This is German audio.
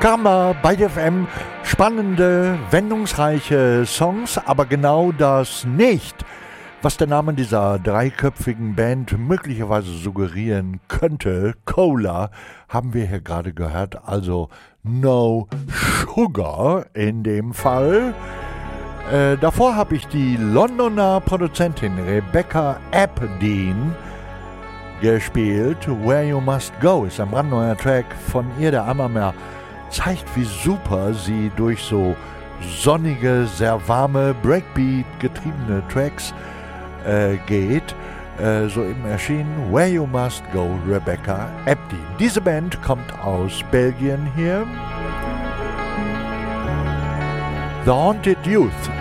Karma bei FM, spannende, wendungsreiche Songs, aber genau das nicht, was der Name dieser dreiköpfigen Band möglicherweise suggerieren könnte. Cola haben wir hier gerade gehört, also No Sugar in dem Fall. Davor habe ich die Londoner Produzentin Rebecca Aberdeen gespielt. Where You Must Go ist ein brandneuer Track von ihr, der einmal mehr zeigt, wie super sie durch so sonnige, sehr warme, Breakbeat getriebene Tracks geht. Soeben erschienen Where You Must Go, Rebecca Aberdeen. Diese Band kommt aus Belgien hier. The Haunted Youth